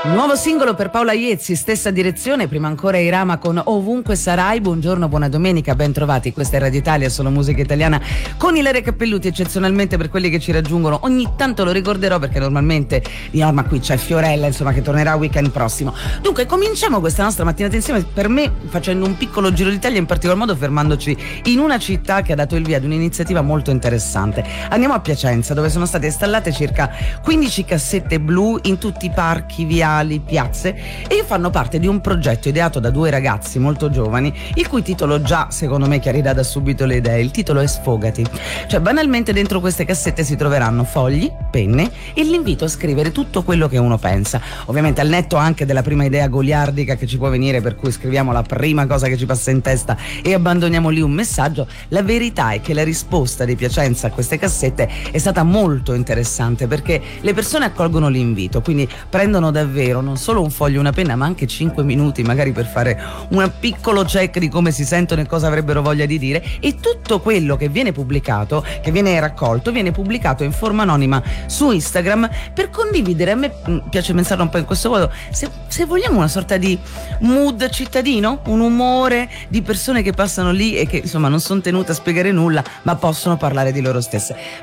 Nuovo singolo per Paola Iezzi, stessa direzione, prima ancora Irama con Ovunque Sarai. Buongiorno, buona domenica, ben trovati. Questa è Radio Italia, solo musica italiana con Ilaria Cappelluti. Eccezionalmente per quelli che ci raggiungono, ogni tanto lo ricorderò perché normalmente ma qui c'è Fiorella, insomma, che tornerà weekend prossimo. Dunque cominciamo questa nostra mattinata insieme, per me facendo un piccolo giro d'Italia, in particolar modo fermandoci in una città che ha dato il via ad un'iniziativa molto interessante. Andiamo a Piacenza, dove sono state installate circa 15 cassette blu in tutti i parchi, viali, piazze, e fanno parte di un progetto ideato da due ragazzi molto giovani, il cui titolo già secondo me chiarirà da subito le idee. Il titolo è Sfogati. Cioè, banalmente dentro queste cassette si troveranno fogli, penne e l'invito a scrivere tutto quello che uno pensa, ovviamente al netto anche della prima idea goliardica che ci può venire, per cui scriviamo la prima cosa che ci passa in testa e abbandoniamo lì un messaggio. La verità è che la risposta di Piacenza a queste cassette è stata molto interessante, perché le persone accolgono l'invito, quindi prendono davvero non solo un foglio e una penna, ma anche 5 minuti magari per fare un piccolo check di come si sentono e cosa avrebbero voglia di dire, e tutto quello che viene pubblicato, che viene raccolto, viene pubblicato in forma anonima su Instagram per condividere. A me piace pensarlo un po' in questo modo, se vogliamo una sorta di mood cittadino, un umore di persone che passano lì e che insomma non sono tenute a spiegare nulla, ma possono parlare di loro stesse.